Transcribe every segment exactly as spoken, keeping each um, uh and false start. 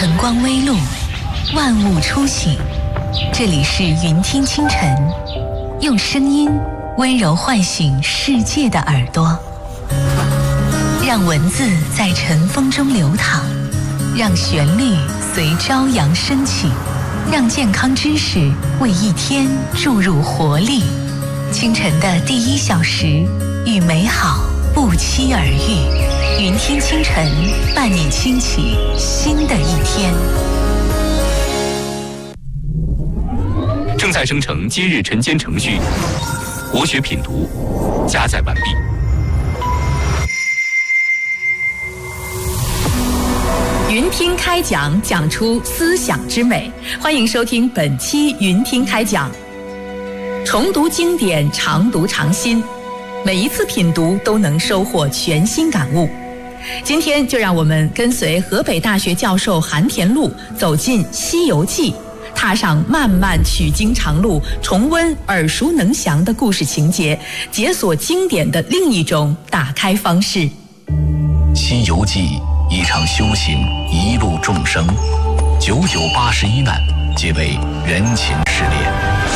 晨光微露，万物初醒。这里是云听清晨，用声音温柔唤醒世界的耳朵，让文字在晨风中流淌，让旋律随朝阳升起，让健康知识为一天注入活力。清晨的第一小时，与美好不期而遇。云听清晨，伴你轻启新的一天。 正在生成今日晨间程序，国学品读加载完毕。 云听开讲，讲出思想之美。欢迎收听本期云听开讲。重读经典，常读常新，每一次品读都能收获全新感悟。今天就让我们跟随河北大学教授韩田禄走进《西游记》，踏上漫漫取经长路，重温耳熟能详的故事情节，解锁经典的另一种打开方式。 《西游记》一场修行，一路众生，九九八十一难，皆为人情试炼。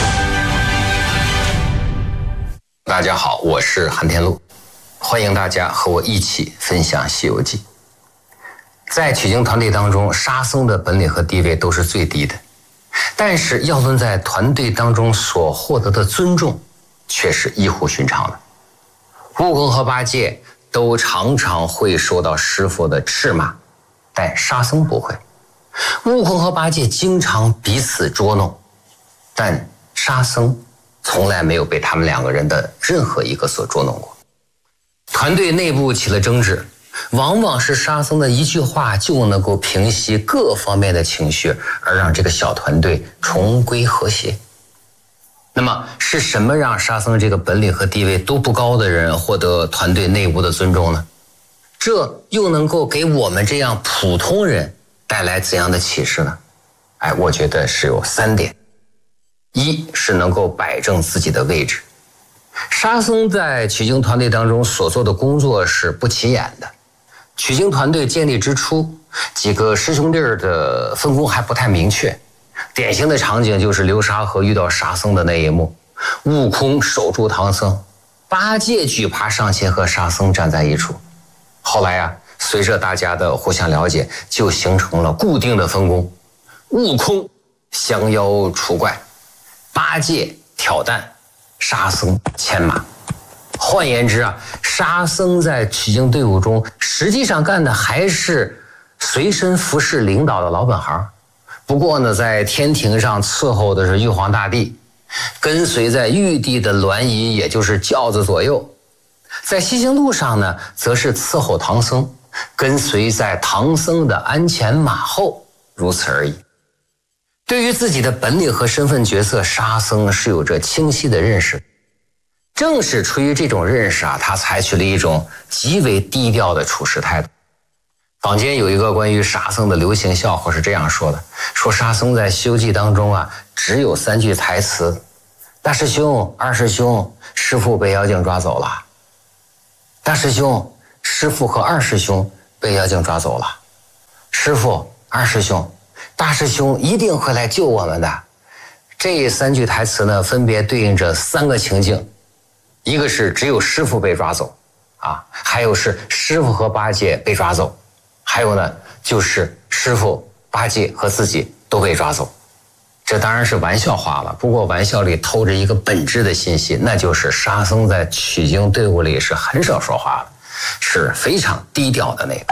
大家好，我是韩田禄，欢迎大家和我一起分享《西游记》。在取经团队当中，沙僧的本领和地位都是最低的，但是要论在团队当中所获得的尊重，却是异乎寻常的。悟空和八戒都常常会受到师父的斥骂，但沙僧不会。悟空和八戒经常彼此捉弄，但沙僧从来没有被他们两个人的任何一个所捉弄过。团队内部起了争执，往往是沙僧的一句话就能够平息各方面的情绪，而让这个小团队重归和谐。那么是什么让沙僧这个本领和地位都不高的人获得团队内部的尊重呢？这又能够给我们这样普通人带来怎样的启示呢？哎，我觉得是有三点。一是能够摆正自己的位置。沙僧在取经团队当中所做的工作是不起眼的。取经团队建立之初，几个师兄弟的分工还不太明确。典型的场景就是流沙河遇到沙僧的那一幕，悟空守住唐僧，八戒惧怕上前和沙僧站在一处。后来啊，随着大家的互相了解，就形成了固定的分工。悟空降妖除怪，八戒挑担，沙僧牵马。换言之啊，沙僧在取经队伍中实际上干的还是随身服侍领导的老本行。不过呢，在天庭上伺候的是玉皇大帝，跟随在玉帝的銮仪，也就是轿子左右。在西行路上呢，则是伺候唐僧，跟随在唐僧的鞍前马后，如此而已。对于自己的本领和身份角色，沙僧是有着清晰的认识。正是出于这种认识啊，他采取了一种极为低调的处事态度。坊间有一个关于沙僧的流行笑话是这样说的，说沙僧在《西游记》当中啊，只有三句台词：大师兄、二师兄，师父被妖精抓走了；大师兄，师父和二师兄被妖精抓走了；师父、二师兄，大师兄一定会来救我们的。这三句台词呢，分别对应着三个情境，一个是只有师父被抓走啊，还有是师父和八戒被抓走，还有呢就是师父、八戒和自己都被抓走。这当然是玩笑话了，不过玩笑里透着一个本质的信息，那就是沙僧在取经队伍里是很少说话的，是非常低调的那个。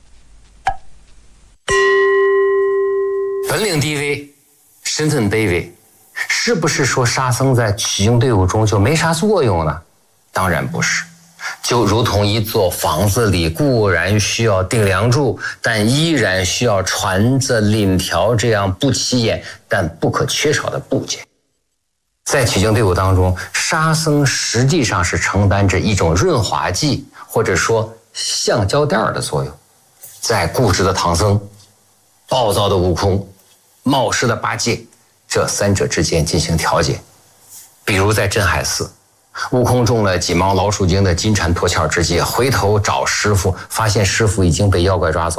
本领低微，身份卑微，是不是说沙僧在取经队伍中就没啥作用呢？当然不是。就如同一座房子里固然需要钉梁柱，但依然需要椽子、檩条这样不起眼但不可缺少的部件。在取经队伍当中，沙僧实际上是承担着一种润滑剂，或者说橡胶垫的作用。在固执的唐僧、暴躁的悟空、冒失的八戒这三者之间进行调节。比如在镇海寺，悟空中了几毛老鼠精的金蝉脱壳之计，回头找师傅，发现师傅已经被妖怪抓走，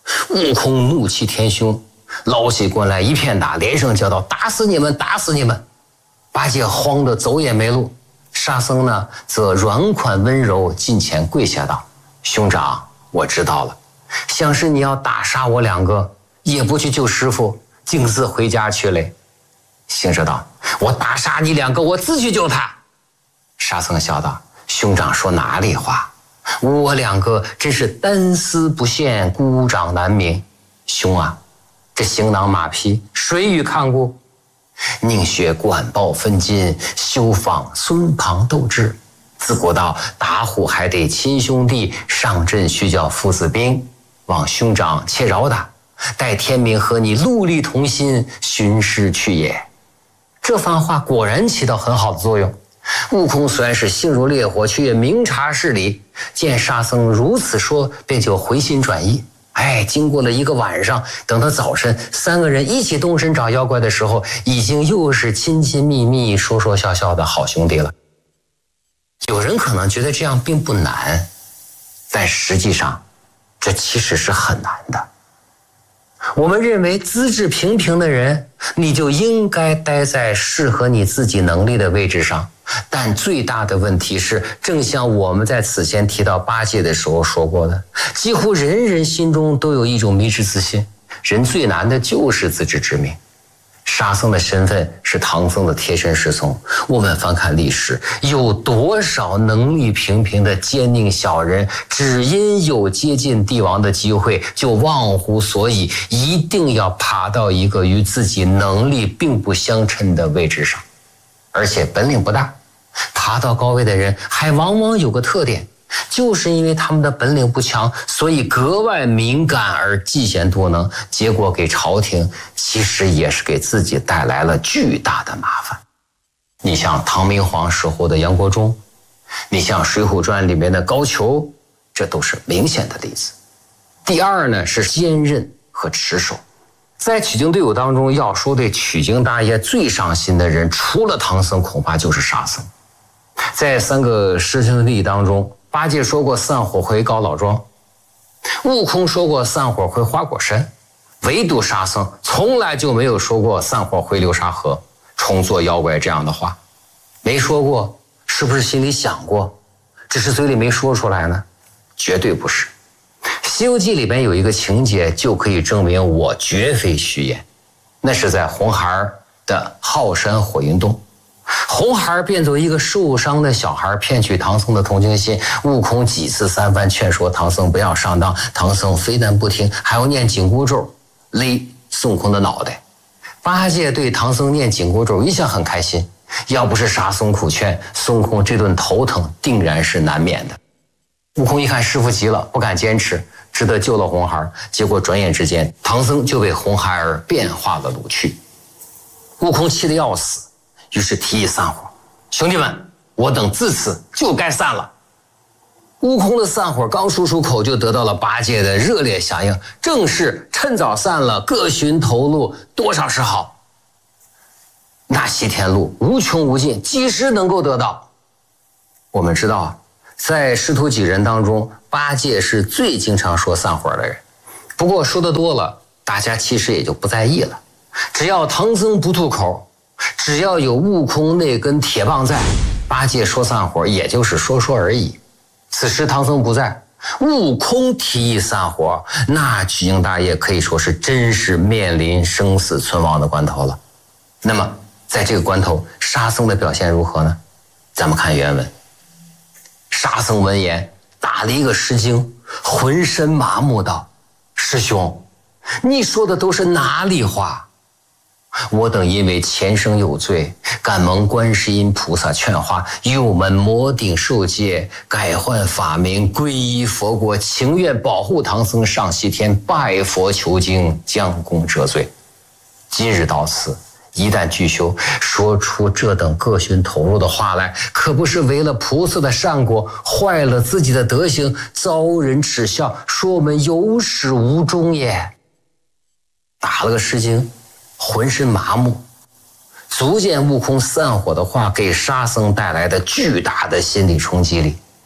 悟空怒气填胸，捞起棍来一片打，连声叫道：“打死你们，打死你们！”八戒慌得走也没路。沙僧呢，则软款温柔，近前跪下道：“兄长，我知道了。想是你要打杀我两个，也不去救师傅，径自回家去嘞。”行者道：“我打杀你两个，我自去救他。”沙僧笑道：“兄长说哪里话？我两个真是单丝不线，孤掌难鸣。兄啊，这行囊马匹谁与看顾？宁学管鲍分金，休仿孙庞斗智。自古道打虎还得亲兄弟，上阵须叫父子兵。望兄长且饶打，待天明和你戮力同心，寻师去也。”这番话果然起到很好的作用。悟空虽然是性如烈火，却也明察事理，见沙僧如此说，便就回心转意。哎，经过了一个晚上，等到早晨三个人一起动身找妖怪的时候，已经又是亲亲密密、说说笑笑的好兄弟了。有人可能觉得这样并不难，但实际上这其实是很难的。我们认为资质平平的人，你就应该待在适合你自己能力的位置上。但最大的问题是，正像我们在此前提到八戒的时候说过的，几乎人人心中都有一种迷之自信，人最难的就是自知之明。沙僧的身份是唐僧的贴身侍从，我们翻看历史，有多少能力平平的奸佞小人，只因有接近帝王的机会，就忘乎所以，一定要爬到一个与自己能力并不相称的位置上，而且本领不大。爬到高位的人还往往有个特点，就是因为他们的本领不强，所以格外敏感而嫉贤妒能，结果给朝廷其实也是给自己带来了巨大的麻烦。你像唐明皇时候的杨国忠，你像《水浒传》里面的高俅，这都是明显的例子。第二呢，是坚韧和持守。在取经队伍当中，要说对取经大业最上心的人，除了唐僧，恐怕就是沙僧。在三个师兄弟当中，八戒说过散伙回高老庄，悟空说过散伙回花果山，唯独沙僧从来就没有说过散伙回流沙河，重做妖怪这样的话。没说过，是不是心里想过，只是嘴里没说出来呢？绝对不是。《西游记》里边有一个情节就可以证明我绝非虚言，那是在红孩的浩山火云洞，红孩变作一个受伤的小孩，骗取唐僧的同情心。悟空几次三番劝说唐僧不要上当，唐僧非但不听，还要念紧箍咒勒孙悟空的脑袋。八戒对唐僧念紧箍咒一向很开心，要不是沙僧苦劝，孙悟空这顿头疼定然是难免的。悟空一看师父急了，不敢坚持，只得救了红孩。结果转眼之间，唐僧就被红孩儿变化了掳去。悟空气得要死，于是提议散伙。兄弟们，我等自此就该散了。悟空的散伙刚说出口，就得到了八戒的热烈响应，正是趁早散了，各寻头路，多少是好。那西天路无穷无尽，几时能够得到？我们知道，在师徒几人当中，八戒是最经常说散伙的人。不过说得多了，大家其实也就不在意了。只要唐僧不吐口，只要有悟空那根铁棒在，八戒说散伙也就是说说而已。此时唐僧不在，悟空提议散伙，那取经大业可以说是真是面临生死存亡的关头了。那么在这个关头，沙僧的表现如何呢？咱们看原文。沙僧闻言打了一个失惊，浑身麻木道：“师兄，你说的都是哪里话？我等因为前生有罪，感蒙观世音菩萨劝化，入门摩顶受戒，改换法名，皈依佛国，情愿保护唐僧上西天，拜佛求经，将功折罪。今日到此，一旦具修，说出这等各寻头路的话来，可不是为了菩萨的善果，坏了自己的德行，遭人耻笑，说我们有始无终也。”打了个失惊，浑身麻木，足见悟空散伙的话给沙僧带来的巨大的心理冲击力。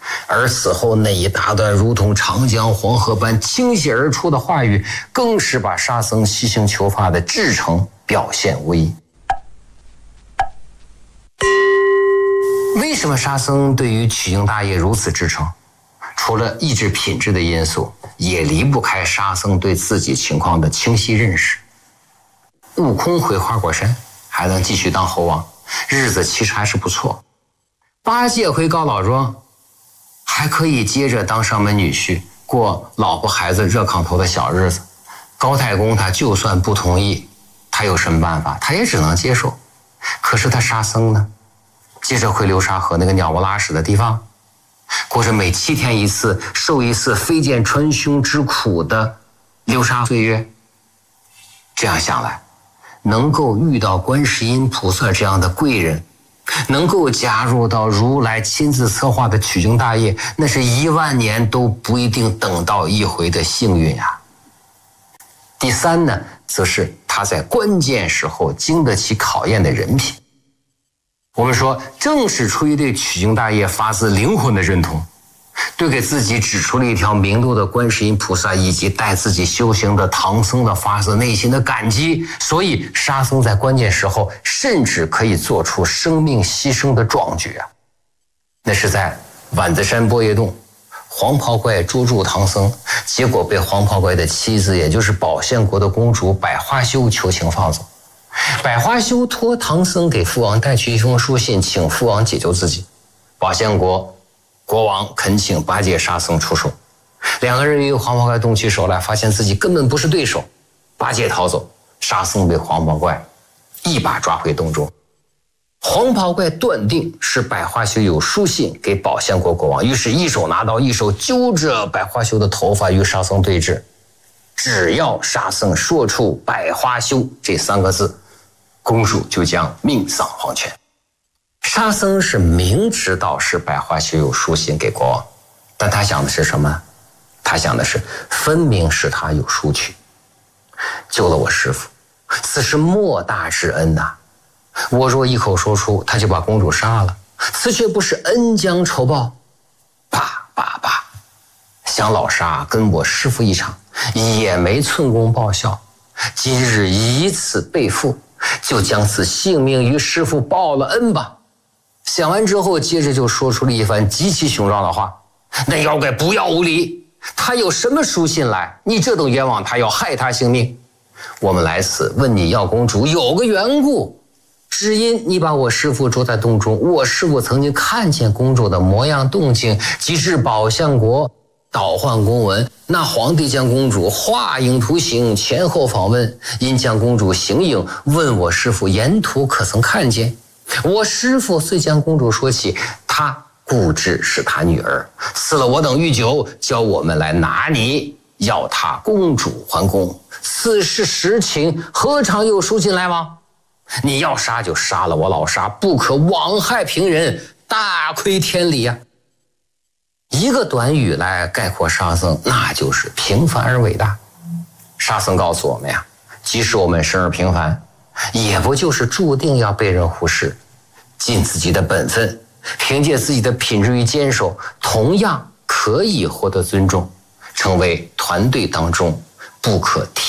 而此后那一大段如同长江黄河般倾泻而出的话语，更是把沙僧西行求法的至诚表现无遗。为什么沙僧对于取经大业如此至诚？除了意志品质的因素，也离不开沙僧对自己情况的清晰认识。悟空回花果山还能继续当猴王，日子其实还是不错。八戒回高老庄还可以接着当上门女婿，过老婆孩子热炕头的小日子。高太公他就算不同意，他有什么办法？他也只能接受。可是他沙僧呢，接着回流沙河那个鸟不拉屎的地方，过着每七天一次受一次飞剑穿胸之苦的流沙岁月。这样想来，能够遇到观世音菩萨这样的贵人，能够加入到如来亲自策划的取经大业，那是一万年都不一定等到一回的幸运啊。第三呢，则是他在关键时候经得起考验的人品。我们说，正是出于对取经大业发自灵魂的认同，对给自己指出了一条明路的观世音菩萨，以及带自己修行的唐僧的发自内心的感激，所以沙僧在关键时候甚至可以做出生命牺牲的壮举啊！那是在碗子山波叶洞，黄袍怪捉住唐僧，结果被黄袍怪的妻子，也就是保县国的公主百花羞求情放走。百花羞托唐僧给父王带去一封书信，请父王解救自己。保县国国王恳请八戒沙僧出手，两个人与黄袍怪动起手来，发现自己根本不是对手。八戒逃走，沙僧被黄袍怪一把抓回洞中。黄袍怪断定是百花羞有书信给保县国国王，于是一手拿刀，一手揪着百花羞的头发与沙僧对峙。只要沙僧说出百花羞这三个字，公主就将命丧黄泉。沙僧是明知道是百花羞有书信给国王，但他想的是什么？他想的是分明是他有书去，救了我师父，此是莫大之恩呐、啊！我若一口说出，他就把公主杀了，此却不是恩将仇报。叭叭叭，想老沙跟我师父一场，也没寸功报效，今日以此背负，就将此性命与师父报了恩吧。想完之后，接着就说出了一番极其雄壮的话：那妖怪不要无礼，他有什么书信来？你这等冤枉他，要害他性命。我们来此问你要公主，有个缘故，只因你把我师父捉在洞中，我师父曾经看见公主的模样动静，及至保县国倒换公文，那皇帝将公主画影图形，前后访问，因将公主形影问我师父沿途可曾看见。我师父遂将公主说起，她固执是她女儿，赐了我等御酒，教我们来拿你，要她公主还宫。此事实情，何尝有书信来往？你要杀就杀了我老沙，不可枉害平人，大亏天理啊！一个短语来概括沙僧，那就是平凡而伟大。沙僧告诉我们呀，即使我们生而平凡，也不就是注定要被人忽视。尽自己的本分，凭借自己的品质与坚守，同样可以获得尊重，成为团队当中不可替